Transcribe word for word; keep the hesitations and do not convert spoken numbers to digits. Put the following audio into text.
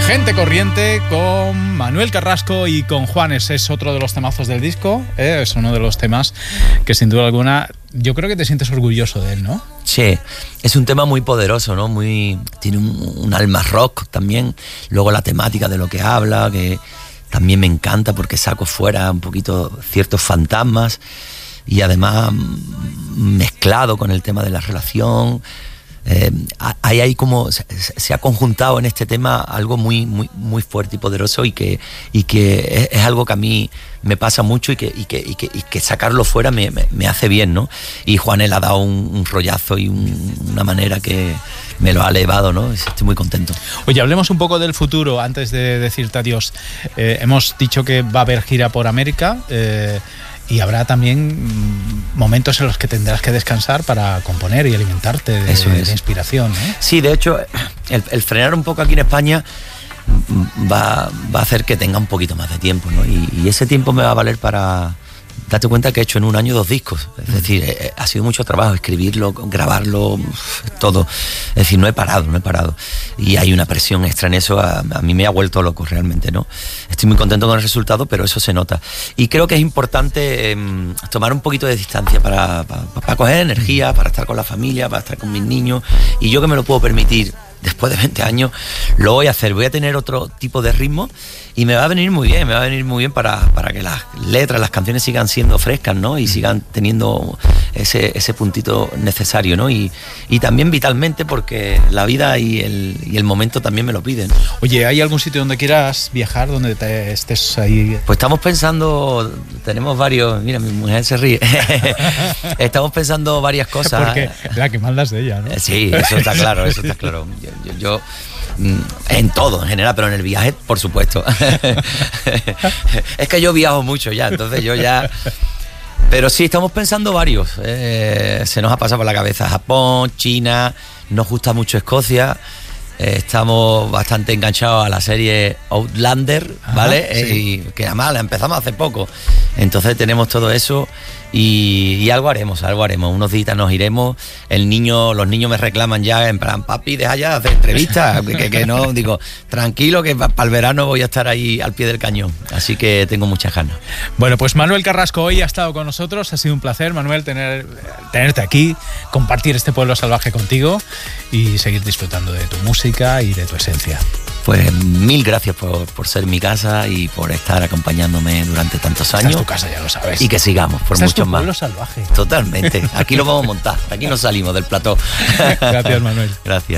Gente Corriente con Manuel Carrasco y con Juanes. Es otro de los temazos del disco, ¿eh? Es uno de los temas que sin duda alguna yo creo que te sientes orgulloso de él, ¿no? Sí, es un tema muy poderoso, ¿no? Muy, tiene un, un alma rock también. Luego la temática de lo que habla, que también me encanta porque saco fuera un poquito ciertos fantasmas y además mezclado con el tema de la relación. Eh, hay ahí como se, se ha conjuntado en este tema algo muy muy muy fuerte y poderoso y que y que es, es algo que a mí me pasa mucho y que y que, y que, y que sacarlo fuera me, me, me hace bien, ¿no? Y Juanel ha dado un, un rollazo y un, una manera que me lo ha elevado, ¿no? Estoy muy contento. Oye, hablemos un poco del futuro antes de decirte adiós. Eh, hemos dicho que va a haber gira por América. Eh, Y habrá también momentos en los que tendrás que descansar para componer y alimentarte de, Eso es. de inspiración, ¿eh? Sí, de hecho, el, el frenar un poco aquí en España va, va a hacer que tenga un poquito más de tiempo, ¿no? Y, y ese tiempo me va a valer para... Date cuenta que he hecho en un año dos discos. Es decir, eh, ha sido mucho trabajo escribirlo, grabarlo, todo. Es decir, no he parado, no he parado. Y hay una presión extra en eso. A, a mí me ha vuelto loco realmente, ¿no? Estoy muy contento con el resultado, pero eso se nota. Y creo que es importante eh, tomar un poquito de distancia para, para, para coger energía, para estar con la familia, para estar con mis niños. Y yo que me lo puedo permitir después de veinte años, lo voy a hacer. Voy a tener otro tipo de ritmo y me va a venir muy bien, me va a venir muy bien para, para que las letras, las canciones sigan siendo frescas, ¿no? Y sigan teniendo ese, ese puntito necesario, ¿no? Y, y también vitalmente porque la vida y el, y el momento también me lo piden. Oye, ¿hay algún sitio donde quieras viajar, donde te estés ahí? Pues estamos pensando, tenemos varios, mira, mi mujer se ríe, estamos pensando varias cosas. Porque la que mandas de ella, ¿no? Sí, eso está claro, eso está claro. Yo, yo, yo en todo, en general, pero en el viaje, por supuesto. Es que yo viajo mucho ya, entonces yo ya... Pero sí, estamos pensando varios. Eh, se nos ha pasado por la cabeza Japón, China, nos gusta mucho Escocia. Eh, estamos bastante enganchados a la serie Outlander, ¿vale? Ajá, sí. eh, y que además la empezamos hace poco. Entonces tenemos todo eso y, y algo haremos, algo haremos. Unos días nos iremos. El niño, los niños me reclaman ya en plan, papi, deja ya de hacer entrevistas. que, que, que no, digo, tranquilo que para pa el verano voy a estar ahí al pie del cañón. Así que tengo muchas ganas. Bueno, pues Manuel Carrasco hoy ha estado con nosotros. Ha sido un placer, Manuel, tener, tenerte aquí, compartir este pueblo salvaje contigo y seguir disfrutando de tu música y de tu esencia. Pues mil gracias por, por ser mi casa y por estar acompañándome durante tantos años. Esta es tu casa, ya lo sabes. Y que sigamos por Esta muchos es tu más. pueblo salvaje. Totalmente. Aquí lo vamos a montar. Aquí nos salimos del plató. Gracias, Manuel. Gracias.